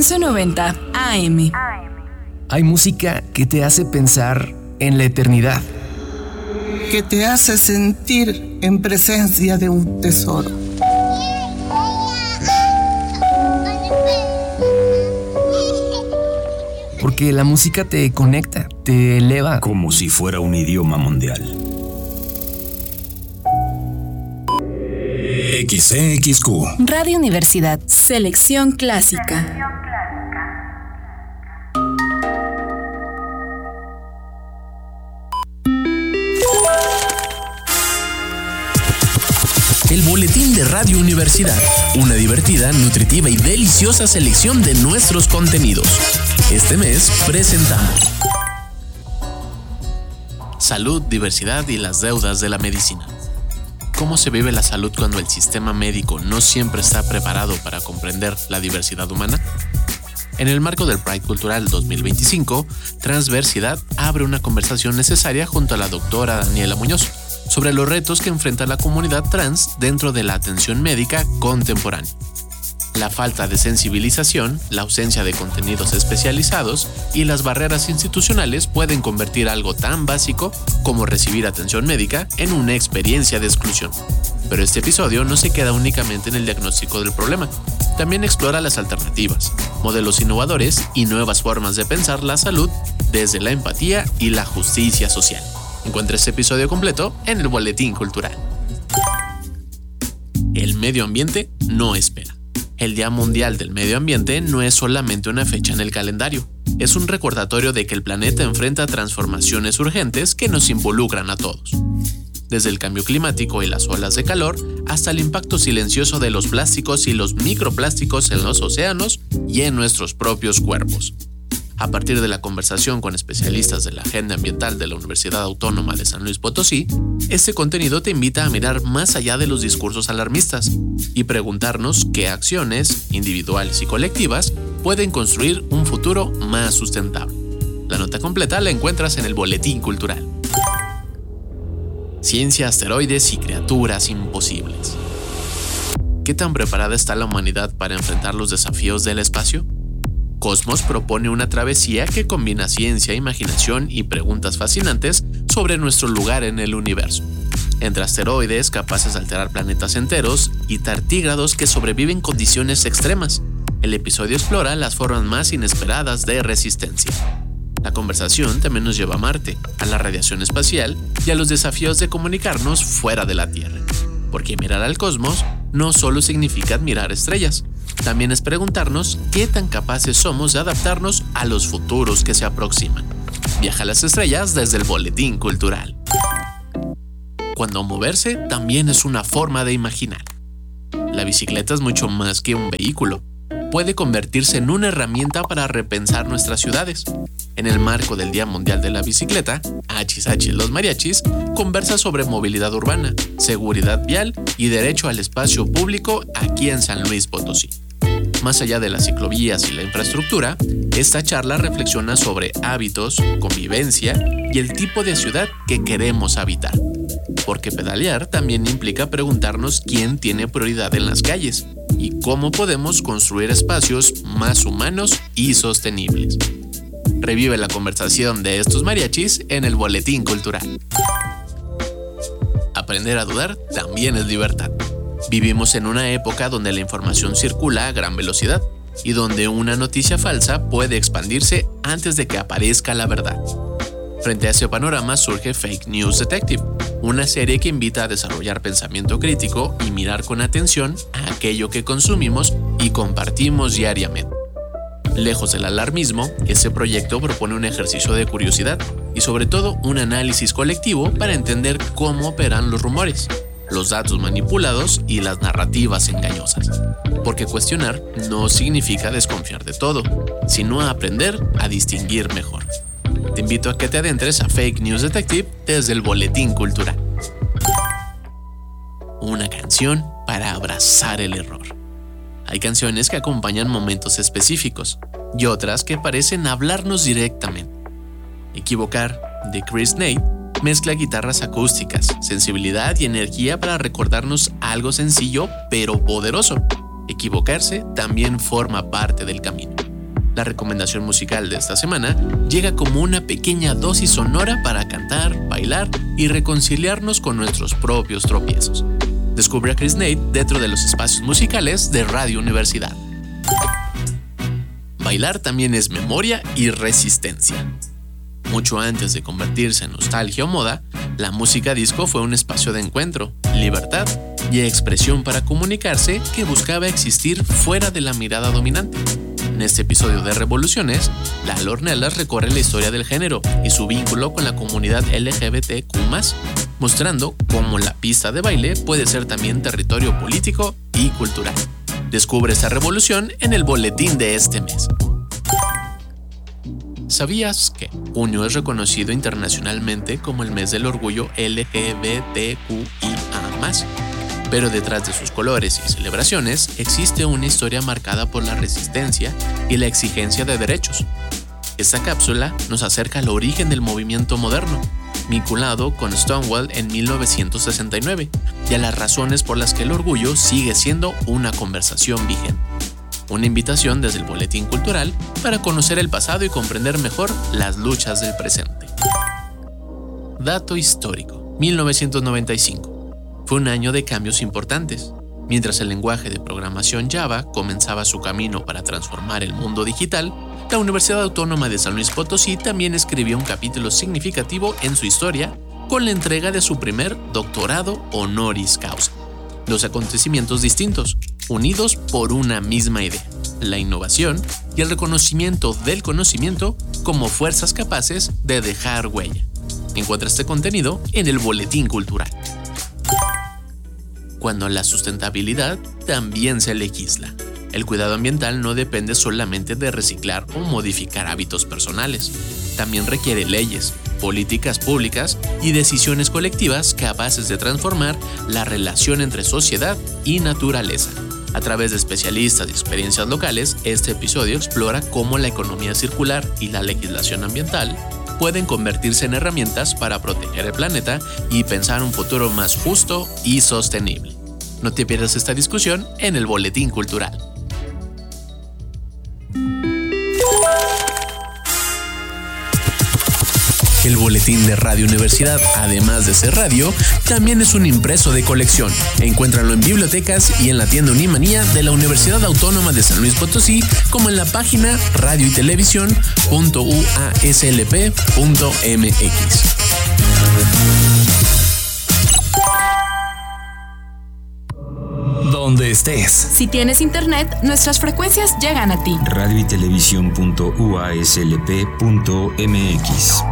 1190 AM. Hay música que te hace pensar en la eternidad, que te hace sentir en presencia de un tesoro. porque la música te conecta, te eleva. Como si fuera un idioma mundial. XCXQ Radio Universidad. Selección clásica. El boletín de Radio Universidad. Una divertida, nutritiva y deliciosa selección de nuestros contenidos. Este mes presentamos Salud, diversidad y las deudas de la medicina. ¿Cómo se vive la salud cuando el sistema médico no siempre está preparado para comprender la diversidad humana? En el marco del Pride Cultural 2025, Transversidad abre una conversación necesaria junto a la doctora Daniela Muñoz sobre los retos que enfrenta la comunidad trans dentro de la atención médica contemporánea. La falta de sensibilización, la ausencia de contenidos especializados y las barreras institucionales pueden convertir algo tan básico como recibir atención médica en una experiencia de exclusión. Pero este episodio no se queda únicamente en el diagnóstico del problema. También explora las alternativas, modelos innovadores y nuevas formas de pensar la salud desde la empatía y la justicia social. Encuentra este episodio completo en el Boletín Cultural. El medio ambiente no espera. El Día Mundial del Medio Ambiente no es solamente una fecha en el calendario, es un recordatorio de que el planeta enfrenta transformaciones urgentes que nos involucran a todos. Desde el cambio climático y las olas de calor, hasta el impacto silencioso de los plásticos y los microplásticos en los océanos y en nuestros propios cuerpos. A partir de la conversación con especialistas de la agenda ambiental de la Universidad Autónoma de San Luis Potosí, este contenido te invita a mirar más allá de los discursos alarmistas y preguntarnos qué acciones, individuales y colectivas, pueden construir un futuro más sustentable. La nota completa la encuentras en el Boletín Cultural. Ciencia, asteroides y criaturas imposibles. ¿Qué tan preparada está la humanidad para enfrentar los desafíos del espacio? Cosmos propone una travesía que combina ciencia, imaginación y preguntas fascinantes sobre nuestro lugar en el universo. Entre asteroides capaces de alterar planetas enteros y tardígrados que sobreviven condiciones extremas, el episodio explora las formas más inesperadas de resistencia. La conversación también nos lleva a Marte, a la radiación espacial y a los desafíos de comunicarnos fuera de la Tierra. Porque mirar al cosmos no solo significa admirar estrellas, también es preguntarnos qué tan capaces somos de adaptarnos a los futuros que se aproximan. Viaja a las estrellas desde el Boletín Cultural. Cuando moverse también es una forma de imaginar. La bicicleta es mucho más que un vehículo. Puede convertirse en una herramienta para repensar nuestras ciudades. En el marco del Día Mundial de la Bicicleta, HH Los Mariachis conversa sobre movilidad urbana, seguridad vial y derecho al espacio público aquí en San Luis Potosí. Más allá de las ciclovías y la infraestructura, esta charla reflexiona sobre hábitos, convivencia y el tipo de ciudad que queremos habitar. Porque pedalear también implica preguntarnos quién tiene prioridad en las calles y cómo podemos construir espacios más humanos y sostenibles. Revive la conversación de estos mariachis en el Boletín Cultural. Aprender a dudar también es libertad. Vivimos en una época donde la información circula a gran velocidad y donde una noticia falsa puede expandirse antes de que aparezca la verdad. Frente a ese panorama surge Fake News Detective, una serie que invita a desarrollar pensamiento crítico y mirar con atención a aquello que consumimos y compartimos diariamente. Lejos del alarmismo, este proyecto propone un ejercicio de curiosidad y sobre todo un análisis colectivo para entender cómo operan los rumores, los datos manipulados y las narrativas engañosas. Porque cuestionar no significa desconfiar de todo, sino aprender a distinguir mejor. Te invito a que te adentres a Fake News Detective desde el Boletín Cultural. Una canción para abrazar el error. Hay canciones que acompañan momentos específicos y otras que parecen hablarnos directamente. Equivocar, de Chris Nate, mezcla guitarras acústicas, sensibilidad y energía para recordarnos algo sencillo pero poderoso. Equivocarse también forma parte del camino. La recomendación musical de esta semana llega como una pequeña dosis sonora para cantar, bailar y reconciliarnos con nuestros propios tropiezos. Descubre a Chris Nate dentro de los espacios musicales de Radio Universidad. Bailar también es memoria y resistencia. Mucho antes de convertirse en nostalgia o moda, la música disco fue un espacio de encuentro, libertad y expresión para comunicarse que buscaba existir fuera de la mirada dominante. En este episodio de Revoluciones, Lalo Ornelas recorre la historia del género y su vínculo con la comunidad LGBTQ+, mostrando cómo la pista de baile puede ser también territorio político y cultural. Descubre esta revolución en el boletín de este mes. ¿Sabías que junio es reconocido internacionalmente como el mes del orgullo LGBTQIA+? Pero detrás de sus colores y celebraciones existe una historia marcada por la resistencia y la exigencia de derechos. Esta cápsula nos acerca al origen del movimiento moderno, vinculado con Stonewall en 1969, y a las razones por las que el orgullo sigue siendo una conversación vigente. Una invitación desde el Boletín Cultural para conocer el pasado y comprender mejor las luchas del presente. Dato histórico: 1995. Fue un año de cambios importantes. Mientras el lenguaje de programación Java comenzaba su camino para transformar el mundo digital, la Universidad Autónoma de San Luis Potosí también escribió un capítulo significativo en su historia con la entrega de su primer doctorado honoris causa. Dos acontecimientos distintos, unidos por una misma idea: la innovación y el reconocimiento del conocimiento como fuerzas capaces de dejar huella. Encuentra este contenido en el Boletín Cultural. Cuando la sustentabilidad también se legisla. El cuidado ambiental no depende solamente de reciclar o modificar hábitos personales. También requiere leyes, políticas públicas y decisiones colectivas capaces de transformar la relación entre sociedad y naturaleza. A través de especialistas y experiencias locales, este episodio explora cómo la economía circular y la legislación ambiental pueden convertirse en herramientas para proteger el planeta y pensar un futuro más justo y sostenible. No te pierdas esta discusión en el Boletín Cultural. El boletín de Radio Universidad, además de ser radio, también es un impreso de colección. Encuéntralo en bibliotecas y en la tienda Unimanía de la Universidad Autónoma de San Luis Potosí, como en la página radioytelevisión.uaslp.mx. Donde estés. Si tienes internet, nuestras frecuencias llegan a ti. radioytelevisión.uaslp.mx.